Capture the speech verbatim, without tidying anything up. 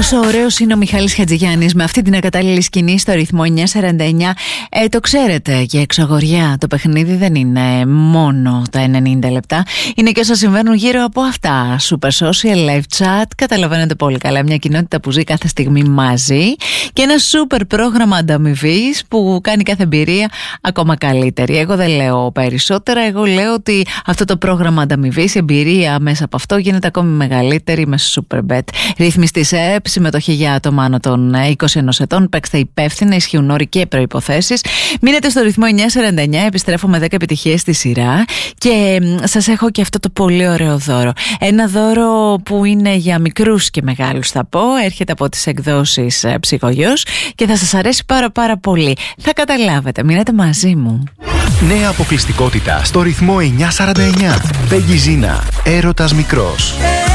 Πόσο ωραίος είναι ο Μιχάλης Χατζηγιάννης με αυτή την ακατάλληλη σκηνή στο ρυθμό εννιά σαράντα εννιά. Ε, το ξέρετε, και εξωγοριά, το παιχνίδι δεν είναι μόνο τα ενενήντα λεπτά, είναι και όσα συμβαίνουν γύρω από αυτά. Super social, live chat, καταλαβαίνετε πολύ καλά. Μια κοινότητα που ζει κάθε στιγμή μαζί και ένα super πρόγραμμα ανταμοιβής που κάνει κάθε εμπειρία ακόμα καλύτερη. Εγώ δεν λέω περισσότερα, εγώ λέω ότι αυτό το πρόγραμμα ανταμοιβής, η εμπειρία μέσα από αυτό γίνεται ακόμη μεγαλύτερη με Superbet. Ρύθμιστης ΕΕΠ, συμμετοχή για άτομα άνω των είκοσι ενός ετών. Παίξτε υπεύθυνα, ισχύουν όροι και προϋποθέσεις. Μείνετε στο ρυθμό εννιά σαράντα εννιά, επιστρέφω με δέκα επιτυχίες στη σειρά και σας έχω και αυτό το πολύ ωραίο δώρο. Ένα δώρο που είναι για μικρούς και μεγάλους, θα πω. Έρχεται από τις εκδόσεις Ψυχογιός και θα σας αρέσει πάρα πάρα πολύ. Θα καταλάβετε, μείνετε μαζί μου. Νέα αποκλειστικότητα στο ρυθμό εννιά σαράντα εννιά. Πέγγι Ζίνα, έρωτας μικρός.